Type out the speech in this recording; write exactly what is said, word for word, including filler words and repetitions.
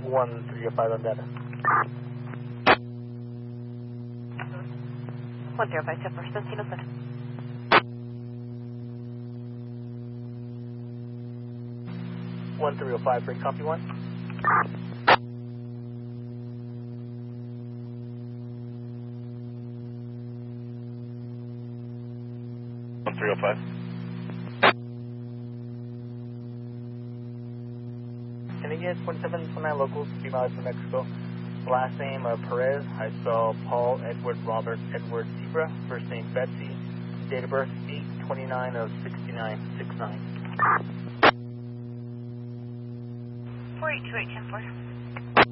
one three oh five on data. one zero five, September seventeen oh seven. one three oh five, break, copy one. one three oh five. Can you get twenty-seven twenty-nine locals, three miles from Mexico? Last name of Perez, I spell Paul Edward Robert Edward Zebra, first name Betsy, date of birth eight twenty-nine of sixty-nine sixty-nine. four eight two eight ten four.